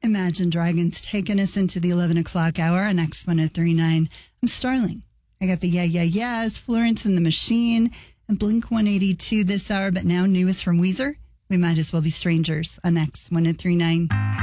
Imagine Dragons taking us into the 11 o'clock hour on X1039. I'm Starling. I got the Yeah, Yeah, Yeahs, Florence and the Machine, and Blink 182 this hour, but now newest from Weezer. We might as well be strangers on X1039.